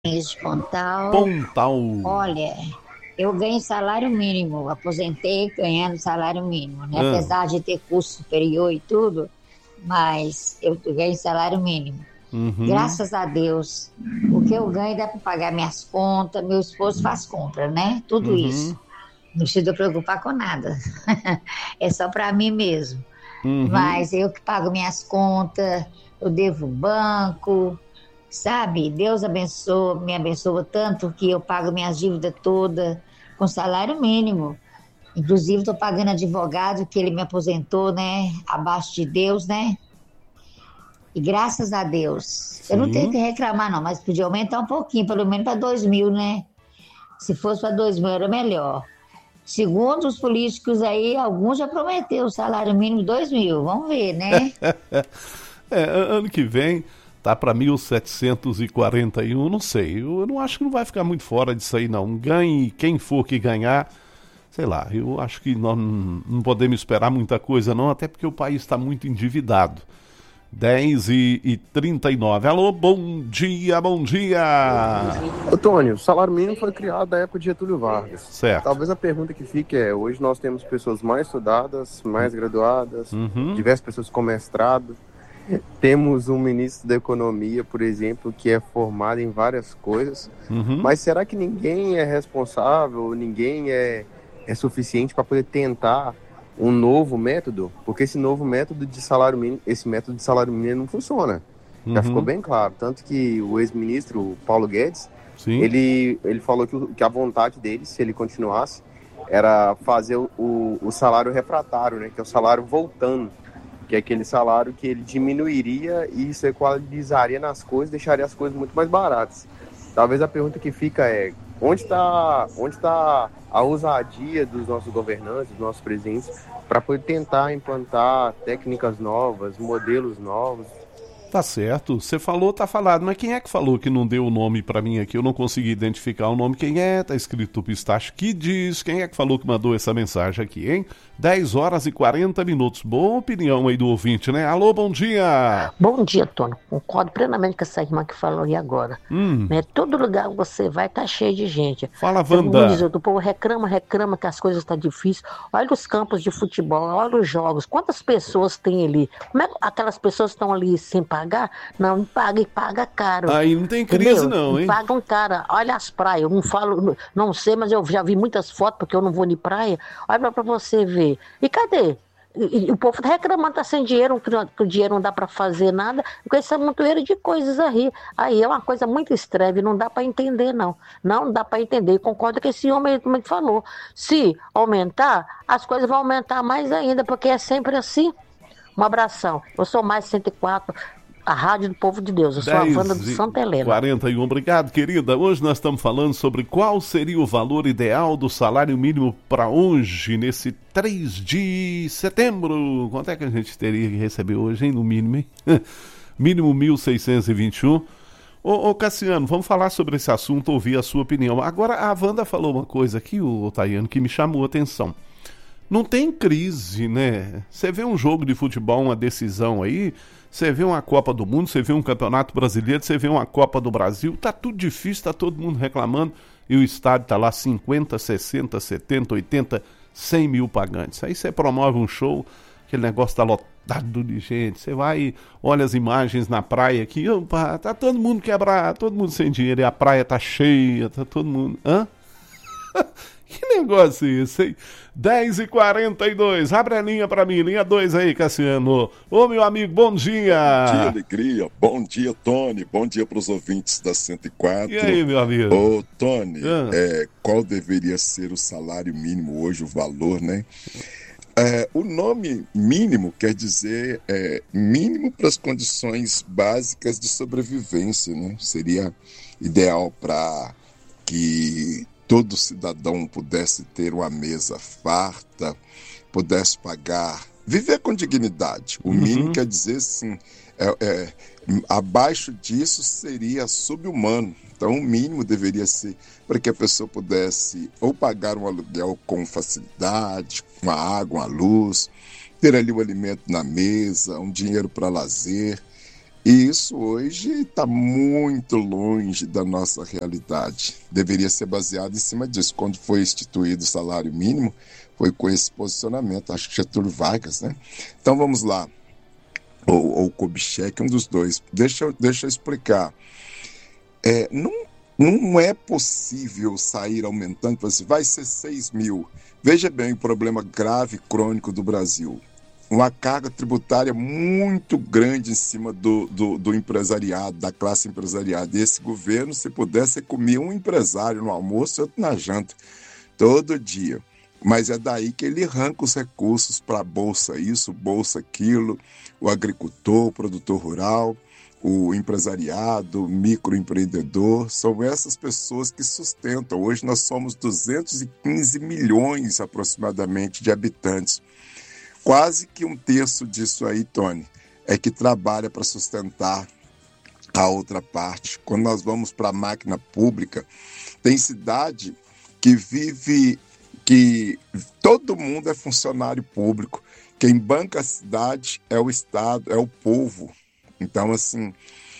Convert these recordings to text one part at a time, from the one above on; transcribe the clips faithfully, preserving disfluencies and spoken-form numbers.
de Pontal. Pontal. Olha, eu ganho salário mínimo, aposentei ganhando salário mínimo, né? Ah. Apesar de ter curso superior e tudo, mas eu ganho salário mínimo. Uhum. Graças a Deus, o que eu ganho dá para pagar minhas contas, meu esposo faz compra, né? Tudo Uhum. isso. Não precisa preocupar com nada. É só para mim mesmo. Uhum. Mas eu que pago minhas contas, eu devo banco, sabe? Deus abençoa, me abençoa tanto que eu pago minhas dívidas todas com salário mínimo. Inclusive, estou pagando advogado que ele me aposentou, né? Abaixo de Deus, né? E graças a Deus. Sim. Eu não tenho que reclamar, não, mas podia aumentar um pouquinho, pelo menos para dois mil, né? Se fosse para dois mil, era melhor. Segundo os políticos aí, alguns já prometeu o salário mínimo dois mil. Vamos ver, né? É, ano que vem tá para mil setecentos e quarenta e um, não sei. Eu não acho que não vai ficar muito fora disso aí, não. Ganhe quem for que ganhar, sei lá. Eu acho que nós não podemos esperar muita coisa, não, até porque o país está muito endividado. dez e trinta e nove. Alô, bom dia, bom dia! Ô, Tony, o salário mínimo foi criado na época de Getúlio Vargas. Certo. Talvez a pergunta que fique é, hoje nós temos pessoas mais estudadas, mais graduadas, Uhum. diversas pessoas com mestrado. Temos um ministro da Economia, por exemplo, que é formado em várias coisas. Uhum. Mas será que ninguém é responsável, ninguém é, é suficiente para poder tentar um novo método? Porque esse novo método de salário mínimo, esse método de salário mínimo não funciona. Já Uhum. ficou bem claro. Tanto que o ex-ministro Paulo Guedes, Sim. ele, ele falou que, o, que a vontade dele, se ele continuasse, era fazer o, o, o salário refratário, né? Que é o salário voltando, que é aquele salário que ele diminuiria e isso equalizaria nas coisas, deixaria as coisas muito mais baratas. Talvez a pergunta que fica é, onde está onde tá a ousadia dos nossos governantes, dos nossos presidentes, para poder tentar implantar técnicas novas, modelos novos? Tá certo, você falou, tá falado, mas quem é que falou que não deu o nome pra mim aqui? Eu não consegui identificar o nome, quem é? Tá escrito Pistache, que diz, quem é que falou que mandou essa mensagem aqui, hein? dez horas e quarenta minutos, boa opinião aí do ouvinte, né? Alô, bom dia! Bom dia, Tony, concordo plenamente com essa irmã que falou aí agora. Hum. Né? Todo lugar que você vai tá cheio de gente. Fala, Todo Wanda. mundo diz, o povo reclama, reclama que as coisas estão difíceis. Olha os campos de futebol, olha os jogos, quantas pessoas tem ali? Como é que aquelas pessoas estão ali sem pagar? Não, paga e paga caro. Aí não tem crise, entendeu? não, hein? Pagam cara. Olha as praias, eu não falo, não sei, mas eu já vi muitas fotos porque eu não vou de praia. Olha pra você ver. E cadê? E, e o povo tá reclamando, tá sem dinheiro, que, que o dinheiro não dá para fazer nada, com esse amontoeiro de coisas aí. Aí é uma coisa muito estranha, não dá para entender, não. Não dá para entender. Concordo com esse homem que falou. Se aumentar, as coisas vão aumentar mais ainda, porque é sempre assim. Um abração. Eu sou mais cento e quatro, a Rádio do Povo de Deus. Eu sou a Wanda de Santa Helena. quarenta e um, obrigado, querida. Hoje nós estamos falando sobre qual seria o valor ideal do salário mínimo para hoje, nesse três de setembro. Quanto é que a gente teria que receber hoje, hein? No mínimo, hein? Mínimo mil seiscentos e vinte e um. Ô, ô, Cassiano, vamos falar sobre esse assunto, ouvir a sua opinião. Agora, a Wanda falou uma coisa aqui, o Tayano, que me chamou a atenção. Não tem crise, né? Você vê um jogo de futebol, uma decisão aí, você vê uma Copa do Mundo, você vê um Campeonato Brasileiro, você vê uma Copa do Brasil, tá tudo difícil, tá todo mundo reclamando, e o estádio tá lá cinquenta, sessenta, setenta, oitenta, cem mil pagantes. Aí você promove um show, aquele negócio tá lotado de gente, você vai, olha as imagens na praia aqui, opa, tá todo mundo quebrado, todo mundo sem dinheiro, e a praia tá cheia, tá todo mundo... Hã? Que negócio é esse, hein? dez e quarenta e dois, abre a linha pra mim, linha dois aí, Cassiano. Ô, meu amigo, bom dia. Bom dia, alegria. Bom dia, Tony. Bom dia pros ouvintes da cento e quatro. E aí, meu amigo? Ô, Tony, Ah. é, qual deveria ser o salário mínimo hoje, o valor, né? É, o nome mínimo quer dizer é, mínimo para as condições básicas de sobrevivência, né? Seria ideal para que todo cidadão pudesse ter uma mesa farta, pudesse pagar, viver com dignidade. O mínimo Uhum. quer dizer, sim, é, é, abaixo disso seria subhumano. Então, o mínimo deveria ser para que a pessoa pudesse ou pagar um aluguel com facilidade, uma água, uma luz, ter ali o alimento na mesa, um dinheiro para lazer. E isso hoje está muito longe da nossa realidade. Deveria ser baseado em cima disso. Quando foi instituído o salário mínimo, foi com esse posicionamento, acho que Getúlio Vargas, né? Então vamos lá, ou, ou Kubitschek, um dos dois. Deixa, eu- deixa eu explicar. É, não, não é possível sair aumentando, por assim, vai ser seis mil. Veja bem o problema grave e crônico do Brasil. Uma carga tributária muito grande em cima do, do, do empresariado, da classe empresariada. E esse governo, se pudesse, comia um empresário no almoço e outro na janta, todo dia. Mas é daí que ele arranca os recursos para a Bolsa isso, Bolsa aquilo, o agricultor, o produtor rural, o empresariado, o microempreendedor. São essas pessoas que sustentam. Hoje nós somos duzentos e quinze milhões aproximadamente de habitantes. Quase que um terço disso aí, Tony, é que trabalha para sustentar a outra parte. Quando nós vamos para a máquina pública, tem cidade que vive, que todo mundo é funcionário público. Quem banca a cidade é o Estado, é o povo. Então, assim,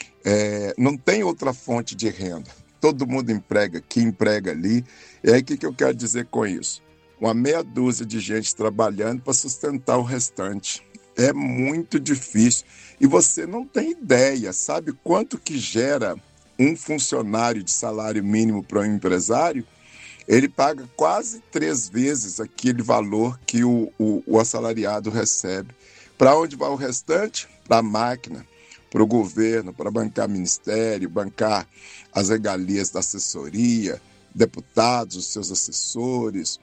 é, não tem outra fonte de renda. Todo mundo emprega aqui, emprega ali. E aí, o que, que eu quero dizer com isso? Uma meia dúzia de gente trabalhando para sustentar o restante. É muito difícil. E você não tem ideia, sabe quanto que gera um funcionário de salário mínimo para um empresário? Ele paga quase três vezes aquele valor que o, o, o assalariado recebe. Para onde vai o restante? Para a máquina, para o governo, para bancar ministério, bancar as regalias da assessoria, deputados, os seus assessores,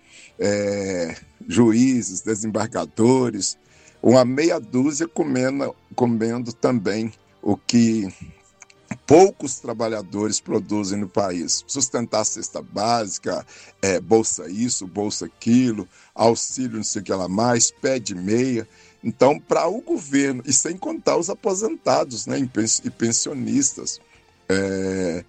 é, juízes, desembargadores, uma meia dúzia comendo, comendo também o que poucos trabalhadores produzem no país. Sustentar a cesta básica, é, bolsa isso, bolsa aquilo, auxílio não sei o que lá mais, pé de meia. Então, para o governo, e sem contar os aposentados, né, e pensionistas, é,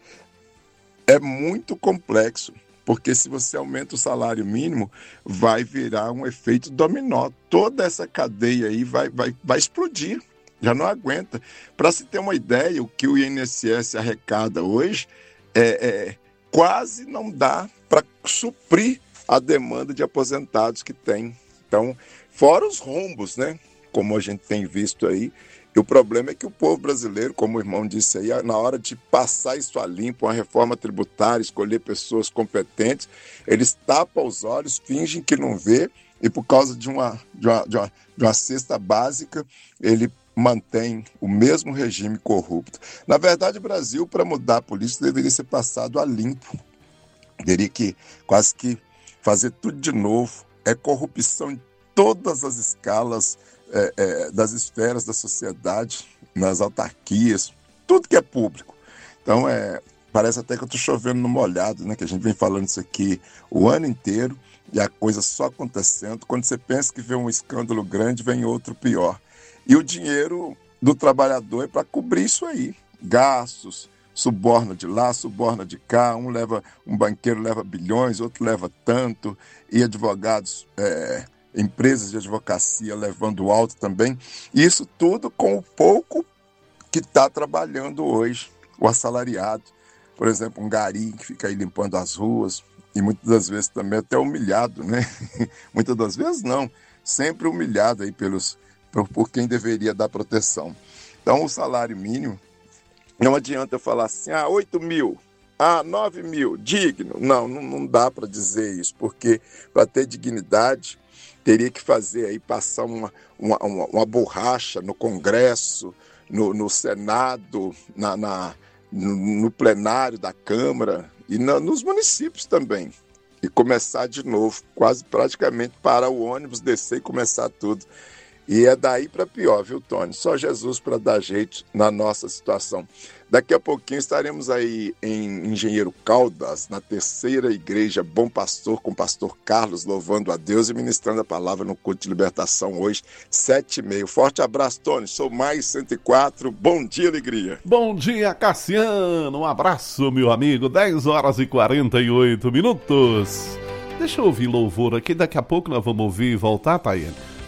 é muito complexo, porque se você aumenta o salário mínimo, vai virar um efeito dominó. Toda essa cadeia aí vai, vai, vai explodir, já não aguenta. Para se ter uma ideia, o que o I N S S arrecada hoje é, é, quase não dá para suprir a demanda de aposentados que tem. Então, fora os rombos, né? Como a gente tem visto aí. E o problema é que o povo brasileiro, como o irmão disse aí, na hora de passar isso a limpo, uma reforma tributária, escolher pessoas competentes, eles tapam os olhos, fingem que não vê, e por causa de uma, de uma, de uma, de uma cesta básica, ele mantém o mesmo regime corrupto. Na verdade, o Brasil, para mudar a política, deveria ser passado a limpo. Teria que quase que fazer tudo de novo. É corrupção em todas as escalas, É, é, das esferas da sociedade, nas autarquias, tudo que é público. Então, é, parece até que eu estou chovendo no molhado, né? Que a gente vem falando isso aqui o ano inteiro e a coisa só acontecendo. Quando você pensa que vê um escândalo grande, vem outro pior. E o dinheiro do trabalhador é para cobrir isso aí. Gastos, suborna de lá, suborna de cá, um leva, um banqueiro leva bilhões, outro leva tanto, e advogados... É, empresas de advocacia levando alto também, isso tudo com o pouco que está trabalhando hoje, o assalariado. Por exemplo, um gari que fica aí limpando as ruas, e muitas das vezes também até humilhado, né? Muitas das vezes não, sempre humilhado aí pelos, por, por quem deveria dar proteção. Então, o salário mínimo, não adianta eu falar assim, ah, oito mil, ah, nove mil, digno. Não, não, não dá para dizer isso, porque para ter dignidade, teria que fazer aí, passar uma, uma, uma, uma borracha no Congresso, no, no Senado, na, na, no, no plenário da Câmara e na, nos municípios também. E começar de novo, quase praticamente parar o ônibus, descer e começar tudo. E é daí para pior, viu, Tony? Só Jesus para dar jeito na nossa situação. Daqui a pouquinho estaremos aí em Engenheiro Caldas, na terceira igreja Bom Pastor, com o pastor Carlos, louvando a Deus e ministrando a palavra no culto de libertação hoje, sete e meia. Forte abraço, Tony. Sou mais cento e quatro. Bom dia, alegria. Bom dia, Cassiano. Um abraço, meu amigo. dez horas e quarenta e oito minutos. Deixa eu ouvir louvor aqui. Daqui a pouco nós vamos ouvir e voltar, Tayane.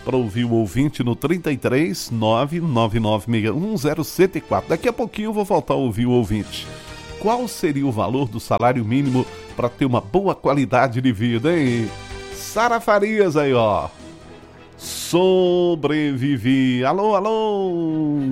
para ouvir o ouvinte no trinta e três, nove nove nove seis um zero sete quatro. Daqui a pouquinho eu vou voltar a ouvir o ouvinte. Qual seria o valor do salário mínimo para ter uma boa qualidade de vida, hein? Sara Farias aí, ó. Sobrevivi. Alô, alô.